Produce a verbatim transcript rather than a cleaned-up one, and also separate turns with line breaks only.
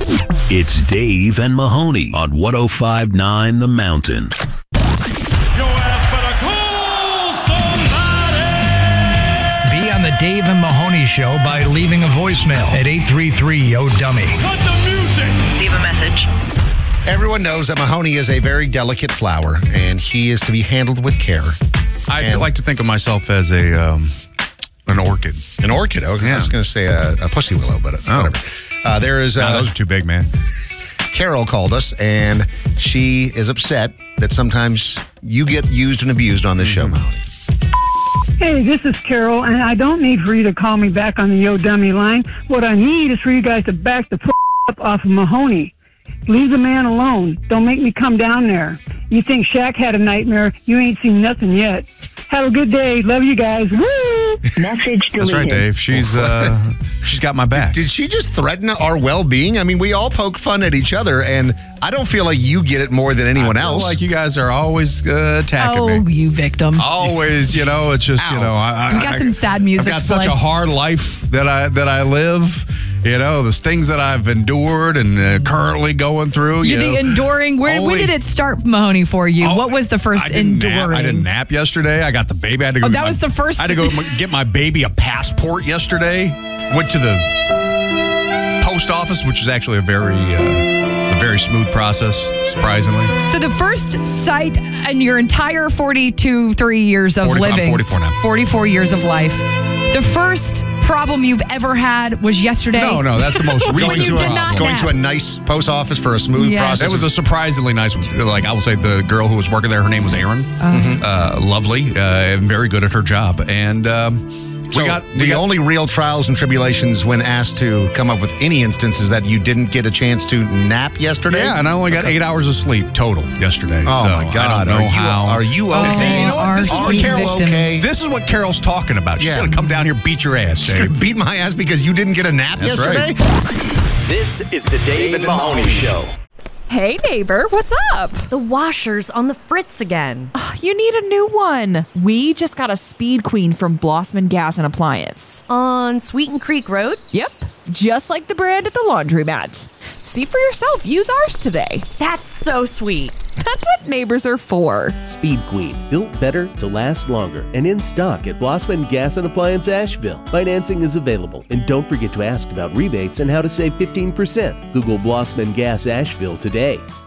It's Dave and Mahoney on one oh five point nine The Mountain.
Your ass better call somebody.
Be on the Dave and Mahoney Show by leaving a voicemail at eight three three, yo dummy.
Cut the music.
Leave a message.
Everyone knows that Mahoney is a very delicate flower, and he is to be handled with care.
I
And-
like to think of myself as a um, an orchid.
An orchid? Oh,
Yeah.
I was going to say a, a pussy willow, but
Oh.
whatever. Uh, there is...
Nah,
Uh,
those are too big, man.
Carol called us, and she is upset that sometimes you get used and abused on this show, Mahoney.
Hey, this is Carol, and I don't need for you to call me back on the Yo Dummy line. What I need is for you guys to back the f- up off of Mahoney. Leave the man alone. Don't make me come down there. You think Shaq had a nightmare? You ain't seen nothing yet. Have a good day. Love you guys. Woo!
Message deleted.
That's right, Dave. She's uh, she's got my back.
Did she just threaten our well-being? I mean, we all poke fun at each other, and I don't feel like you get it more than anyone
I feel
else.
like you guys are always uh, attacking
Oh,
me.
you victim.
Always, you know, it's just, you
Ow.
know, I, I,
We've got
I-
some sad music
I've got
to
such
play.
a hard life that I that I live. You know, there's things that I've endured and uh, currently going through. You
You
know.
the enduring. Where, when
Only-
did it start, Mahoney, for you?
Oh,
what was the first
I didn't
enduring?
Nap. I didn't nap yesterday. I got the baby. I had to go
Oh,
get
that
my-
was the first-
I had to go m- get my baby a passport yesterday. Went to the post office, which is actually a very, uh, it's a very smooth process, surprisingly.
So the first sight in your entire forty-two, three years of
forty-four I'm
living.
forty-four now.
forty-four years of life. The first problem you've ever had was yesterday.
No, no, that's the most
going
recent
to,
did
a,
not
going
nap.
to a nice post office for a smooth
Yes.
process.
That was a surprisingly nice one. Like, I will say the girl who was working there, her name was Erin. Uh, lovely uh, and very good at her job. And um,
So
we got
the
we got,
only real trials and tribulations when asked to come up with any instances that you didn't get a chance to nap yesterday.
Yeah, and I only got eight hours of sleep total yesterday.
Oh
so
my God!
I don't know
are you
how.
are you
Oh,
okay?
you know what?
our
This is what
sweet
Carol-
victim.
okay?
This is what Carol's talking about. She's
Yeah.
gonna come down here, beat your ass,
She's gonna
Dave.
beat my ass because you didn't get a nap
That's
yesterday.
This is the Dave and Mahoney Show.
Hey neighbor, what's up?
The washer's on the fritz again.
You need a new one. We just got a Speed Queen from Blossman Gas and Appliance.
On Sweeten Creek Road?
Yep, just like the brand at the laundromat. See for yourself. Use ours today.
That's so sweet.
That's what neighbors are for.
Speed Queen, built better to last longer, and in stock at Blossman Gas and Appliance Asheville. Financing is available, and don't forget to ask about rebates and how to save fifteen percent. Google Blossman Gas Asheville today.